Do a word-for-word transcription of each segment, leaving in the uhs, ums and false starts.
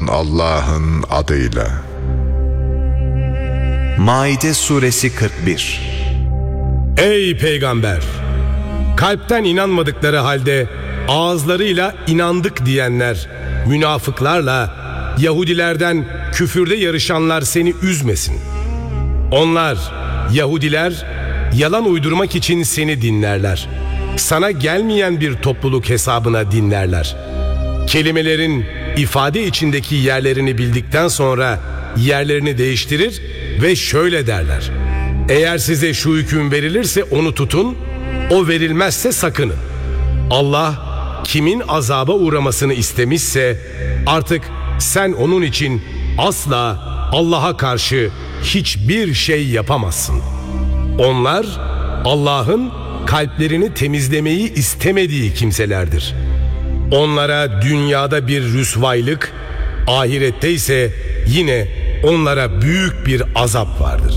Allah'ın adıyla. Maide suresi kırk bir. Ey peygamber! Kalpten inanmadıkları halde ağızlarıyla inandık diyenler, münafıklarla Yahudilerden küfürde yarışanlar seni üzmesin. Onlar, Yahudiler, yalan uydurmak için seni dinlerler. Sana gelmeyen bir topluluk hesabına dinlerler. Kelimelerin ifade içindeki yerlerini bildikten sonra yerlerini değiştirir ve şöyle derler: eğer size şu hüküm verilirse onu tutun, o verilmezse sakının. Allah kimin azaba uğramasını istemişse artık sen onun için asla Allah'a karşı hiçbir şey yapamazsın. Onlar Allah'ın kalplerini temizlemeyi istemediği kimselerdir. Onlara dünyada bir rüsvaylık, ahirette ise yine onlara büyük bir azap vardır.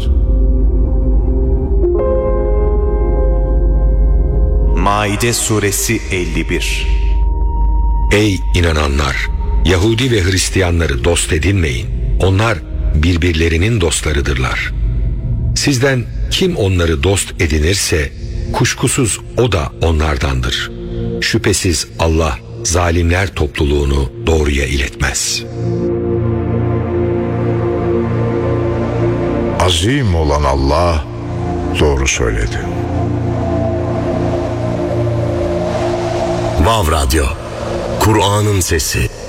Maide suresi elli bir. Ey inananlar! Yahudi ve Hristiyanları dost edinmeyin. Onlar birbirlerinin dostlarıdırlar. Sizden kim onları dost edinirse kuşkusuz o da onlardandır. Şüphesiz Allah zalimler topluluğunu doğruya iletmez. Azim olan Allah doğru söyledi. Vav Radyo, Kur'an'ın sesi.